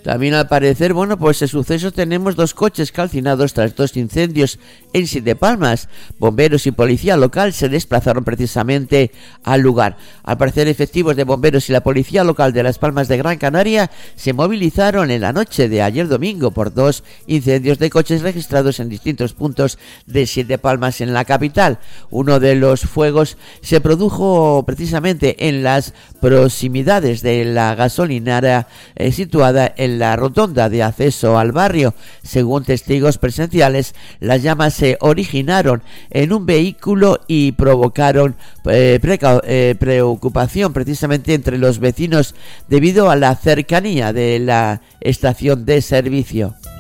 También al parecer, pues el suceso tenemos 2 coches calcinados tras 2 incendios en Siete Palmas. Bomberos y policía local se desplazaron precisamente al lugar. Al parecer, efectivos de bomberos y la policía local de Las Palmas de Gran Canaria se movilizaron en la noche de ayer domingo por 2 incendios de coches registrados en distintos puntos de Siete Palmas en la capital. Uno de los fuegos se produjo precisamente en las proximidades de la gasolinera situada en la rotonda de acceso al barrio. Según testigos presenciales, las llamas se originaron en un vehículo y provocaron preocupación precisamente entre los vecinos debido a la cercanía de la estación de servicio.